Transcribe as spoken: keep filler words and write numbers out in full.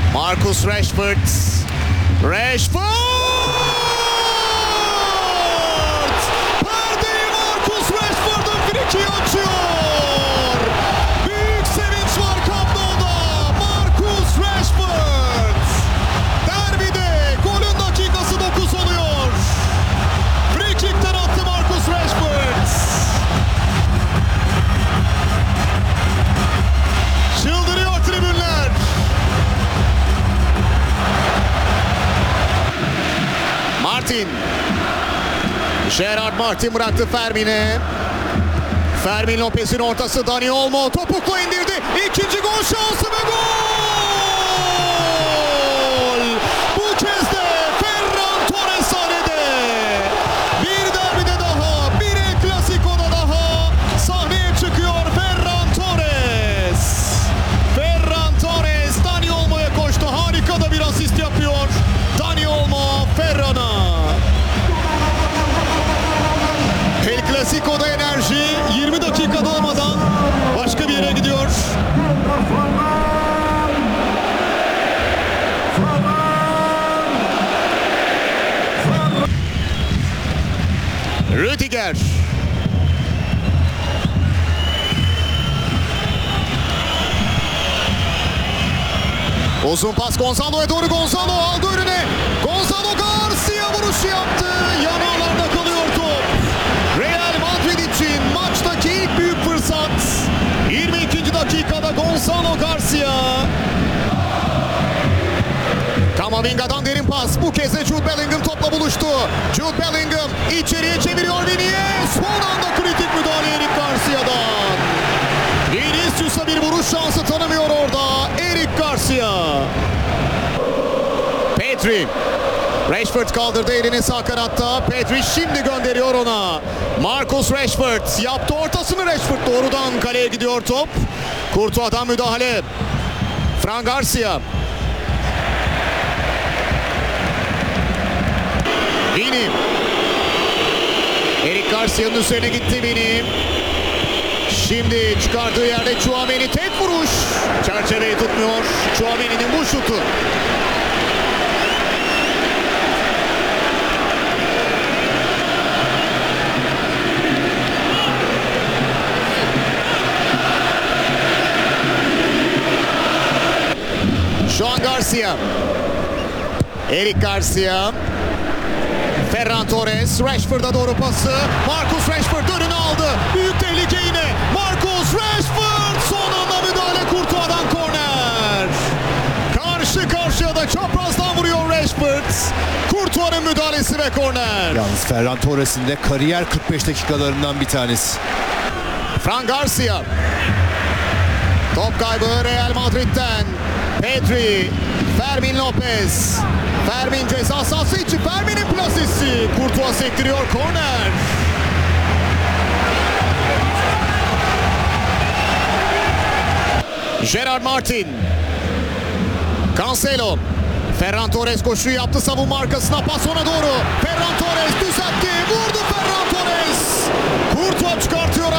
Marcus Rashford. Rashford! Perdeyi Marcus Rashford'un friki açıyor. Büyük sevinç var Camp Nou'da. Marcus Rashford. Derbide golün dakikası dokuz oluyor. Frikikten attı Marcus Rashford. Çıldırıyor tribünler. Martin. Gerard Martin bıraktı Fermin'e. Fermin Lopez'in ortası, Dani Olmo topukla indirdi. İkinci gol şansı ve gol! Bu kez de Ferran Torres sahnede. Bir derbide daha, bir El Clasico'da daha sahneye çıkıyor Ferran Torres. Ferran Torres Dani Olmo'ya koştu. Harika da bir asist yapıyor. Dani Olmo Ferran'a. El Clasico'da enerji yirmi dakika dolmadan başka bir yere gidiyor. Rüdiger. Uzun pas Gonzalo'ya doğru. Gonzalo aldı önüne. Gonzalo Garcia vuruşu yaptı. Yanağlarda kalıyor top. Real Madrid için maçtaki ilk büyük fırsat. yirmi ikinci dakikada Gonzalo Garcia. Kamavinga'dan derin pas. Bu kez de Jude Bellingham topla buluştu. Jude Bellingham içeriye çeviriyor Vinicius. Son anda kritik müdahale Eric Garcia'dan. Vinicius'a bir vuruş şansı tanımıyor orada Eric Garcia. Pedri. Rashford kaldırdı elini sağ kanatta. Pedri şimdi gönderiyor ona. Marcus Rashford yaptı ortasını. Rashford doğrudan kaleye gidiyor top. Courtois'dan müdahale. Fran Garcia. Vini. Eric Garcia'nın üzerine gitti Vini. Şimdi çıkardığı yerde Tchouaméni tek vuruş. Çerçeveyi tutmuyor. Tchouaméni'nin bu şutu. Şu an Garcia. Eric Garcia. Ferran Torres. Rashford'a doğru pası. Marcus Rashford önünü aldı. Büyük tehlike yine. Marcus Rashford. Son anda müdahale Courtois'dan korner. Karşı karşıya da çaprazdan vuruyor Rashford. Courtois'ın müdahalesi ve korner. Yalnız Ferran Torres'in de kariyer kırk beş dakikalarından bir tanesi. Fran Garcia. Top kaybı Real Madrid'den. Pedri. Fermin Lopez. Fermin ceza sahası içi. Fermin'in plasesi. Courtois sektiriyor korner. Gerard Martin. Cancelo. Ferran Torres koşuyu yaptı savunma arkasına. Pas ona doğru. Ferran Torres düzeltti. Vurdu Ferran Torres. Courtois çıkartıyor.